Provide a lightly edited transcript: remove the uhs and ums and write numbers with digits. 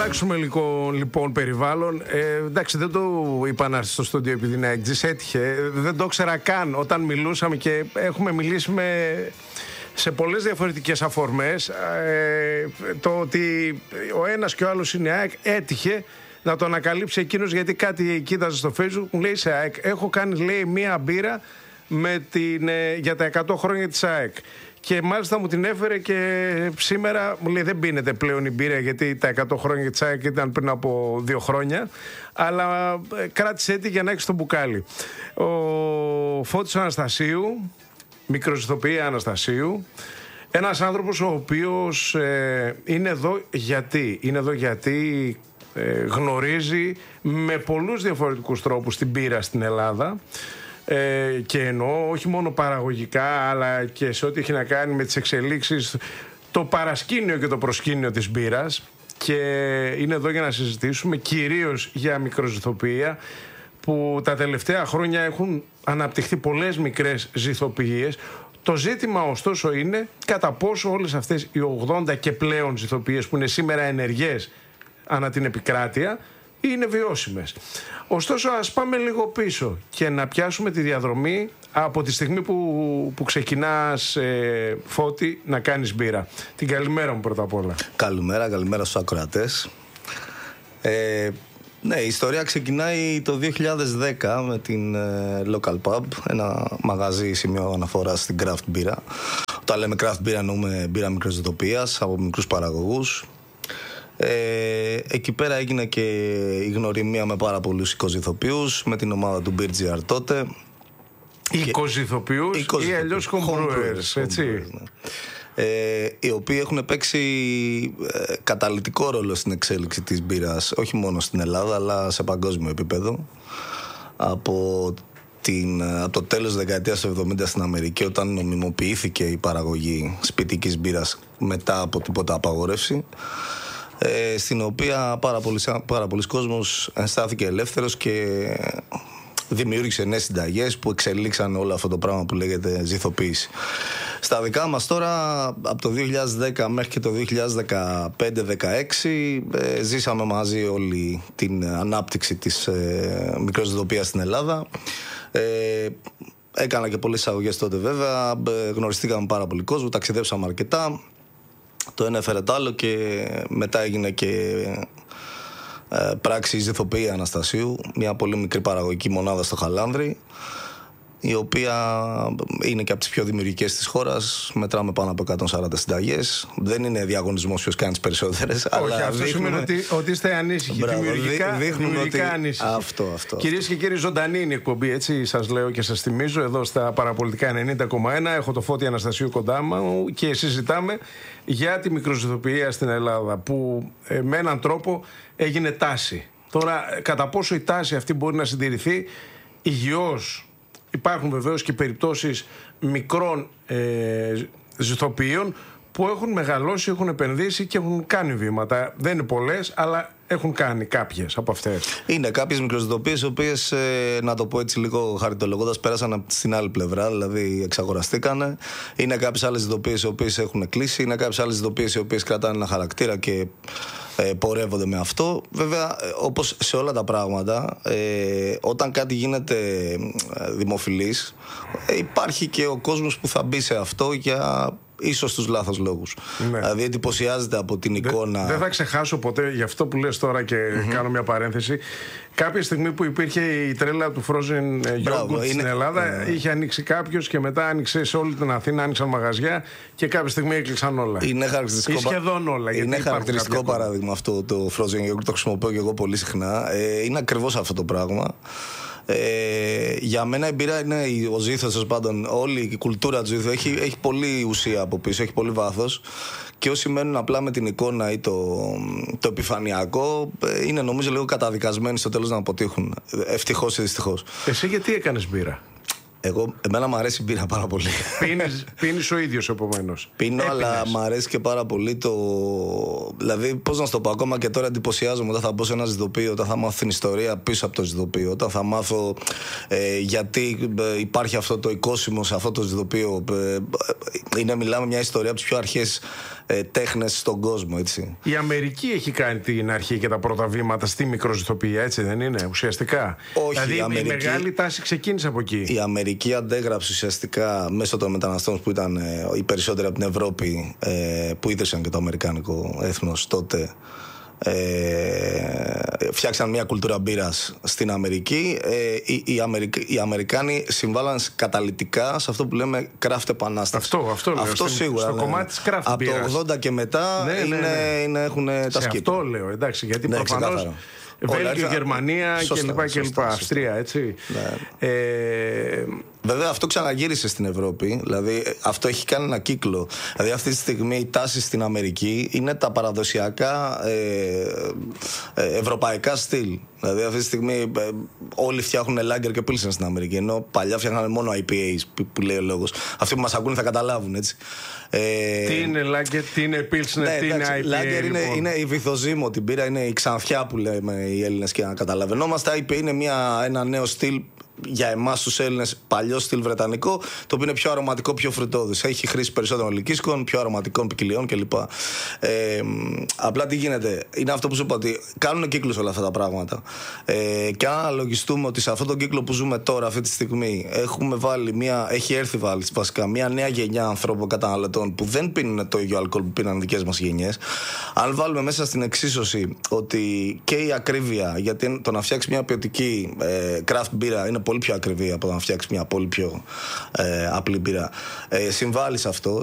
αλλάξουμε λοιπόν περιβάλλον. Εντάξει, δεν το είπα να έρθει στο στούντιο επειδή να έκτζεις, έτυχε. Δεν το ήξερα καν όταν μιλούσαμε και έχουμε μιλήσει σε πολλές διαφορετικές αφορμές. Το ότι ο ένας και ο άλλος είναι ΑΕΚ έτυχε να το ανακαλύψει εκείνος, γιατί κάτι κοίταζε στο Facebook, μου λέει σε ΑΕΚ έχω κάνει, λέει, μία μπύρα για τα 100 χρόνια της ΑΕΚ. Και μάλιστα μου την έφερε και σήμερα μου λέει δεν πίνεται πλέον η μπύρα, γιατί τα 100 χρόνια της ΑΕΚ ήταν πριν από 2 χρόνια, αλλά κράτησε τη για να έχει στο μπουκάλι. Ο Φώτης Αναστασίου, μικροζυθοποιία Αναστασίου, ένας άνθρωπος ο οποίος είναι εδώ γιατί γνωρίζει με πολλούς διαφορετικούς τρόπους την μπύρα στην Ελλάδα. Και εννοώ όχι μόνο παραγωγικά, αλλά και σε ό,τι έχει να κάνει με τις εξελίξεις, το παρασκήνιο και το προσκήνιο της μπύρας. Και είναι εδώ για να συζητήσουμε κυρίως για μικροζυθοποιία, που τα τελευταία χρόνια έχουν αναπτυχθεί πολλές μικρές ζυθοποιίες. Το ζήτημα ωστόσο είναι κατά πόσο όλες αυτές οι 80 και πλέον ζυθοποιίες που είναι σήμερα ενεργές ανά την επικράτεια είναι βιώσιμες. Ωστόσο, ας πάμε λίγο πίσω και να πιάσουμε τη διαδρομή από τη στιγμή που ξεκινάς, Φώτη, να κάνεις μπύρα. Την καλημέρα μου πρώτα απ' όλα. Καλημέρα στους ακροατές. Ναι, η ιστορία ξεκινάει το 2010 με την Local Pub, ένα μαγαζί σημείο αναφοράς στην craft μπύρα. Όταν λέμε craft μπύρα εννοούμε μπύρα μικροζυθοποιίας από μικρούς παραγωγούς. Εκεί πέρα έγινε και η γνωριμία με πάρα πολλούς οικοζυθοποιούς, με την ομάδα του BeerGR τότε. Οικοζυθοποιούς ή αλλιώς homebrewers, έτσι. Ναι. Οι οποίοι έχουν παίξει καταλυτικό ρόλο στην εξέλιξη της μπύρας, όχι μόνο στην Ελλάδα αλλά σε παγκόσμιο επίπεδο. Από το τέλος της δεκαετίας του 70 στην Αμερική, όταν νομιμοποιήθηκε η παραγωγή σπιτικής μπύρας μετά από τίποτα απαγόρευση, στην οποία πάρα πολλοί κόσμος αισθάνθηκε ελεύθερος και δημιούργησε νέες συνταγές που εξελίξαν όλο αυτό το πράγμα που λέγεται ζυθοποίηση. Στα δικά μας τώρα, από το 2010 μέχρι και το 2015-16, ζήσαμε μαζί όλη την ανάπτυξη της μικροζυθοποιίας στην Ελλάδα. Έκανα και πολλές εισαγωγές τότε βέβαια, γνωριστήκαμε πάρα πολύ κόσμο, ταξιδέψαμε αρκετά. Το ένα έφερε το άλλο και μετά έγινε και πράξη ζυθοποιία Αναστασίου, μια πολύ μικρή παραγωγική μονάδα στο Χαλάνδρι, η οποία είναι και από τις πιο δημιουργικές της χώρας. Μετράμε πάνω από 140 συνταγές. Δεν είναι διαγωνισμός ποιος κάνει τις περισσότερες. Όχι, αυτό σημαίνει ότι είστε ανήσυχοι. Δημιουργικά ανήσυχοι. Αυτό. Κυρίες και κύριοι, ζωντανή είναι η εκπομπή, έτσι σας λέω και σας θυμίζω. Εδώ στα Παραπολιτικά 90,1 έχω το Φώτη Αναστασίου κοντά μου και συζητάμε για τη μικροζυθοποιία στην Ελλάδα, που με έναν τρόπο έγινε τάση. Τώρα, κατά πόσο η τάση αυτή μπορεί να συντηρηθεί υγιώς? Υπάρχουν βεβαίως και περιπτώσεις μικρών ζυθοποιείων που έχουν μεγαλώσει, έχουν επενδύσει και έχουν κάνει βήματα. Δεν είναι πολλές, αλλά έχουν κάνει κάποιες από αυτές. Είναι κάποιες μικροζυθοποιίες οι οποίες, να το πω έτσι λίγο χαριτολογώντας, πέρασαν στην άλλη πλευρά, δηλαδή εξαγοραστήκανε. Είναι κάποιες άλλες ζυθοποιίες οι οποίες έχουν κλείσει. Είναι κάποιες άλλες ζυθοποιίες οι οποίες κρατάνε ένα χαρακτήρα και πορεύονται με αυτό. Βέβαια, όπως σε όλα τα πράγματα, όταν κάτι γίνεται δημοφιλής, υπάρχει και ο κόσμος που θα μπει σε αυτό για ίσως τους λάθος λόγους. Ναι. Δηλαδή εντυπωσιάζεται από την εικόνα. Δεν θα ξεχάσω ποτέ, γι' αυτό που λες τώρα και κάνω μια παρένθεση. Κάποια στιγμή που υπήρχε η τρέλα του frozen yogurt στην Ελλάδα, είχε ανοίξει κάποιος και μετά άνοιξε σε όλη την Αθήνα, άνοιξαν μαγαζιά και κάποια στιγμή έκλεισαν όλα. Είναι χαρακτηριστικό, σχεδόν όλα. Είναι χαρακτηριστικό παράδειγμα αυτό το frozen yogurt, το χρησιμοποιώ και εγώ πολύ συχνά. Είναι ακριβώς αυτό το πράγμα. Για μένα η μπύρα είναι ο ζήθος, τέλος πάντων, όλη η κουλτούρα του ζήθου έχει πολύ ουσία από πίσω, έχει πολύ βάθος, και όσοι μένουν απλά με την εικόνα ή το επιφανειακό είναι νομίζω λίγο καταδικασμένοι στο τέλος να αποτύχουν, ευτυχώς ή δυστυχώς. Εσύ γιατί έκανες μπύρα? Εμένα μου αρέσει η μπύρα πάρα πολύ. Πίνεις ο ίδιος επομένως? Πίνω, αλλά μου αρέσει και πάρα πολύ δηλαδή, πώς να σου το πω, ακόμα και τώρα εντυπωσιάζομαι όταν θα μπω σε ένα ζυθοποιείο, όταν θα μάθω την ιστορία πίσω από το ζυθοποιείο, όταν θα μάθω γιατί υπάρχει αυτό το οικόσιμο σε αυτό το ζυθοποιείο. Μιλάμε μια ιστορία από τις πιο αρχές τέχνες στον κόσμο, έτσι. Η Αμερική έχει κάνει την αρχή και τα πρώτα βήματα στη μικροζυθοποιία, έτσι δεν είναι, ουσιαστικά? Όχι, δηλαδή η μεγάλη τάση ξεκίνησε από εκεί. Η Αμερική αντέγραψε ουσιαστικά μέσω των μεταναστών που ήταν οι περισσότεροι από την Ευρώπη, που ίδρυσαν και το αμερικάνικο έθνος τότε. Φτιάξαν μια κουλτούρα μπύρας στην Αμερική. Οι Αμερικάνοι συμβάλλαν καταλυτικά σε αυτό που λέμε craft επανάσταση. Αυτό σίγουρα. Στο κομμάτι της craft μπύρας. Από το 80 και μετά έχουν τα σκύπια. Αυτό λέω, εντάξει, γιατί προφανώς Βέλγιο, Γερμανία κλπ. Αυστρία, έτσι. Ναι. Βέβαια αυτό ξαναγύρισε στην Ευρώπη. Δηλαδή αυτό έχει κάνει ένα κύκλο. Δηλαδή αυτή τη στιγμή η τάση στην Αμερική είναι τα παραδοσιακά ευρωπαϊκά στυλ. Δηλαδή αυτή τη στιγμή όλοι φτιάχνουν lager και pilsner στην Αμερική. Ενώ παλιά φτιάχνανε μόνο IPAs, που λέει ο λόγος. Αυτοί που μας ακούνε θα καταλάβουν, έτσι. Τι είναι lager, τι είναι pilsner, τι είναι IPA? Lager είναι η βυθοζύμο, την πύρα είναι η ξανθιά που λέμε οι Έλληνες και να καταλαβαίνόμαστε. IPA είναι ένα νέο στυλ για εμάς τους Έλληνες, παλιό στυλ βρετανικό, το οποίο είναι πιο αρωματικό, πιο φρουτώδης. Έχει χρήση περισσότερων ελκύσκων, πιο αρωματικών ποικιλιών κλπ. Απλά τι γίνεται, είναι αυτό που σου είπα, ότι κάνουν κύκλους όλα αυτά τα πράγματα. Και αν αναλογιστούμε ότι σε αυτόν τον κύκλο που ζούμε τώρα, αυτή τη στιγμή, έχει έρθει βασικά μια νέα γενιά ανθρώπων καταναλωτών που δεν πίνουν το ίδιο αλκοόλ που πίναν δικές μας γενιές. Αν βάλουμε μέσα στην εξίσωση ότι και η ακρίβεια, γιατί το να φτιάξει μια ποιοτική craft μπύρα είναι πολύ πιο ακριβή από το να φτιάξει μια πολύ πιο απλή μπύρα, συμβάλλει σε αυτό.